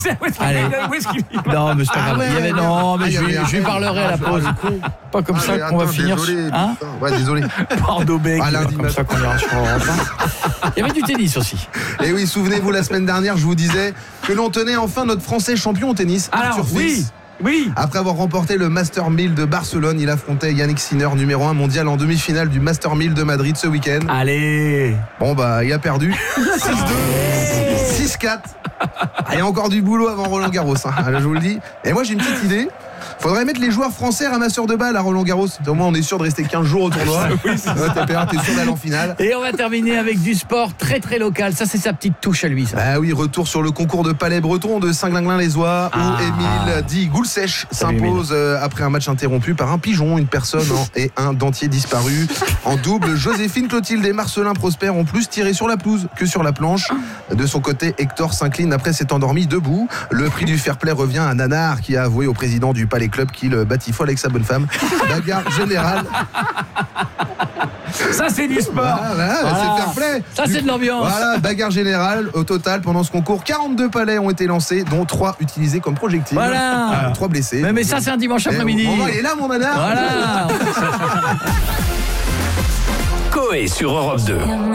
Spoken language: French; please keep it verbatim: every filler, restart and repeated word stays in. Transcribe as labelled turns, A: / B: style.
A: Allez. Non, mais c'est pas
B: Ah
A: grave.
B: ouais,
A: Il y avait, non, mais
B: ah,
A: je,
B: il y
A: lui,
B: avait
A: je lui
B: un
A: parlerai à la pause. Pas comme
B: Ah,
A: ça
B: mais
A: qu'on va
B: attends,
A: finir.
B: désolé,
A: Hein
B: putain. Ouais, désolé.
A: Bordeaux-Bec,
B: Ah, lundi
A: comme ça qu'on ira sur Europe un. Il y avait du tennis aussi.
B: Et oui, souvenez-vous, la semaine dernière, je vous disais que l'on tenait enfin notre Français champion au tennis,
C: Alors,
B: Arthur
C: oui.
B: Fils.
C: Oui.
B: Après avoir remporté le Master mille de Barcelone, il affrontait Yannick Sinner, numéro un mondial en demi-finale du Master mille de Madrid ce week-end.
C: Allez.
B: Bon bah, il a perdu six deux, six quatre. Ah, il y a encore du boulot avant Roland Garros, hein, je vous le dis. Et moi j'ai une petite idée. Faudrait mettre les joueurs français ramasseurs de balles à Roland Garros. Au moins on est sûr de rester quinze jours au tournoi. Oui, c'est ça. T'es sûr d'aller en finale.
A: Et on va terminer avec du sport très très local. Ça, c'est sa petite touche à lui, ça.
B: Bah oui, retour sur le concours de palais breton de Saint-Glinglin-les-Oies,
A: Ah.
B: où Émile dit Goulsèche s'impose euh, après un match interrompu par un pigeon, une personne en- et un dentier disparu. En double, Joséphine Clotilde et Marcelin Prosper ont plus tiré sur la pelouse que sur la planche. De son côté, Hector s'incline après s'être endormi debout. Le prix du fair play revient à Nanar, qui a avoué au président du Palais Club qu'il batifole avec sa bonne femme. Bagarre générale.
C: Ça, c'est du sport.
B: Voilà, voilà,
A: Voilà.
B: c'est fair play.
A: Ça, c'est de l'ambiance.
B: Voilà, bagarre générale. Au total, pendant ce concours, quarante-deux palets ont été lancés, dont trois utilisés comme projectiles.
A: Voilà.
B: Euh, trois blessés.
A: Mais, mais ça, c'est un dimanche
B: Eh,
A: après-midi.
B: bon, il est là, mon nanar.
A: Voilà.
D: Coé sur Europe deux.